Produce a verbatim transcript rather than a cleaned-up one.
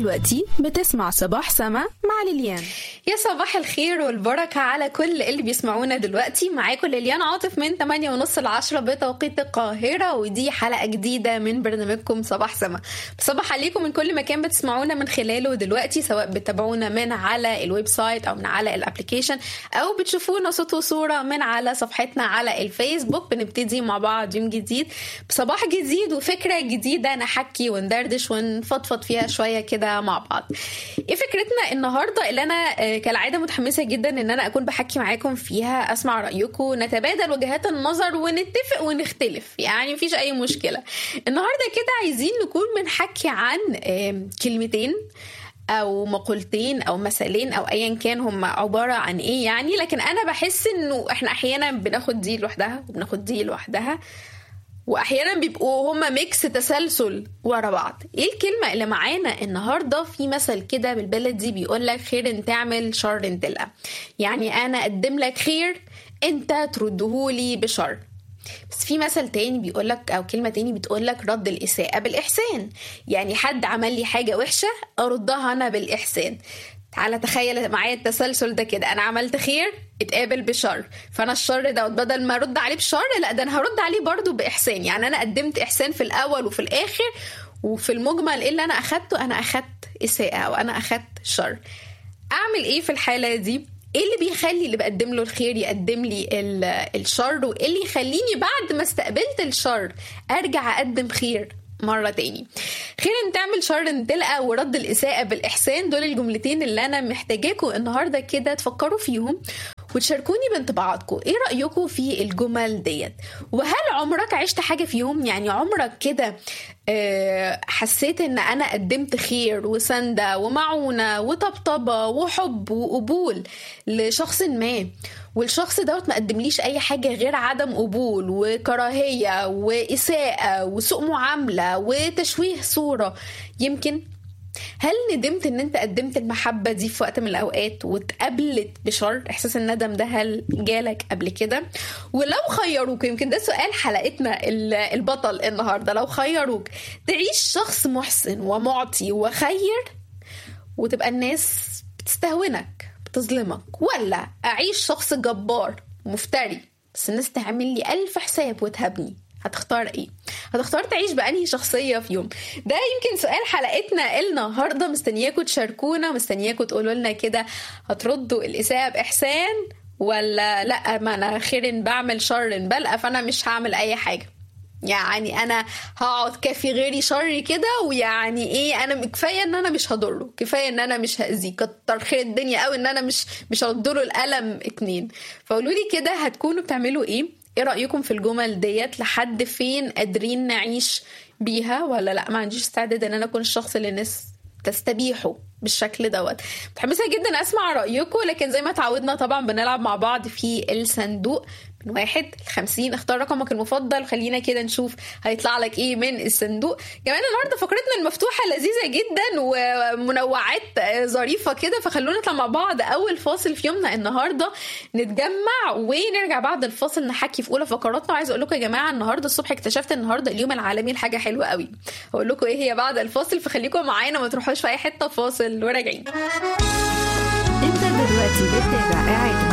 دلوقتي بتسمع صباح سما مع ليليان. يا صباح الخير والبركة على كل اللي بيسمعونا دلوقتي. معاكم ليليان عاطف من ثمانية ونص لعشرة بتوقيت القاهرة، ودي حلقة جديدة من برنامجكم صباح سما. بصباح عليكم من كل مكان بتسمعونا من خلاله دلوقتي، سواء بتابعونا من على الويب سايت أو من على الابليكيشن أو بتشوفونا صوت وصورة من على صفحتنا على الفيسبوك. بنبتدي مع بعض يوم جديد بصباح جديد وفكرة جديدة نحكي وندردش ونفضفض فيها شوية كده مع بعض. ايه فكرتنا النهاردة اللي أنا كالعادة متحمسة جدا ان انا اكون بحكي معاكم فيها، اسمع رأيكم، نتبادل وجهات النظر ونتفق ونختلف، يعني مفيش اي مشكلة. النهاردة كده عايزين نكون بنحكي عن كلمتين او مقولتين او مثالين او ايا كان هم عبارة عن ايه يعني، لكن انا بحس انه احنا احيانا بناخد دي لوحدها وبناخد دي لوحدها، واحيانا بيبقوا هما ميكس تسلسل ورا بعض. ايه الكلمه اللي معانا النهارده؟ في مثل كده بالبلدي بيقول لك خير ان تعمل شر ان تلقى، يعني انا اقدم لك خير انت تردهولي بشر. بس في مثل تاني بيقول لك او كلمه تاني بتقول لك رد الاساءه بالاحسان، يعني حد عمل لي حاجه وحشه اردها انا بالاحسان. تعالى تخيل معايا التسلسل ده كده، انا عملت خير اتقابل بشر، فانا الشر ده بدل ما ارد عليه بشر لا ده انا هرد عليه برضو باحسان. يعني انا قدمت احسان في الاول وفي الاخر، وفي المجمل ايه اللي انا اخدته؟ انا اخدت اساءة او انا اخدت شر. اعمل ايه في الحالة دي؟ ايه اللي بيخلي اللي بقدم له الخير يقدم لي الشر، وايه اللي يخليني بعد ما استقبلت الشر ارجع اقدم خير مرة تاني؟ خير ان تعمل شر ان تلقى، ورد الإساءة بالإحسان، دول الجملتين اللي أنا محتاجاكم النهاردة كده تفكروا فيهم وتشاركوني بانطباعاتكم. ايه رأيكم في الجمل ديت؟ وهل عمرك عشت حاجة فيهم؟ يعني عمرك كده أه حسيت ان انا قدمت خير وسندة ومعونة وطبطبة وحب وقبول لشخص ما، والشخص دوت ما قدمليش اي حاجة غير عدم قبول وكراهية وإساءة وسوء معاملة وتشويه صورة؟ يمكن هل ندمت ان انت قدمت المحبة دي في وقت من الاوقات واتقابلت بشر؟ احساس الندم ده هل جالك قبل كده؟ ولو خيروك، يمكن ده سؤال حلقتنا البطل النهاردة، لو خيروك تعيش شخص محسن ومعطي وخير وتبقى الناس بتستهونك بتظلمك، ولا اعيش شخص جبار مفتري بس الناس تعمل لي ألف حساب وتهبني؟ هتختار ايه؟ هتختار تعيش بأنهي شخصية في يوم؟ ده يمكن سؤال حلقتنا النهاردة. مستنياكم تشاركونا، مستنياكم تقولوا لنا كده هتردوا الإساءة بإحسان ولا لا ما انا خير بعمل شر بلقى فانا مش هعمل اي حاجة، يعني انا هقعد كافي غيري شر كده، ويعني ايه انا كفايه ان انا مش هضره، كفايه ان انا مش هاذيه، كتر خير الدنيا قوي ان انا مش مش هضره الالم اتنين. فقولوا لي كده هتكونوا بتعملوا ايه؟ ايه رأيكم في الجمل ديت؟ لحد فين قادرين نعيش بيها، ولا لا ما عنديش استعداد ان انا اكون الشخص اللي الناس تستبيحه بالشكل دوت؟ متحمسه جدا اسمع رايكم، لكن زي ما تعودنا طبعا بنلعب مع بعض في الصندوق من واحد لخمسين. اختار رقمك المفضل، خلينا كده نشوف هيطلع لك ايه من الصندوق. كمان النهارده فقرتنا المفتوحه لذيذه جدا ومنوعات ظريفه كده، فخلونا نطلع مع بعض اول فاصل في يومنا النهارده، نتجمع ونرجع بعد الفاصل نحكي في اولى فقراتنا. وعايزه اقول لكم يا جماعه النهارده الصبح اكتشفت النهارده اليوم العالمي لحاجه حلوه قوي، هقول لكم ايه هي بعد الفاصل، فخليكم معانا ما تروحوش في اي حته. فاصل وراجعين. انت دلوقتي بتتابع قاعد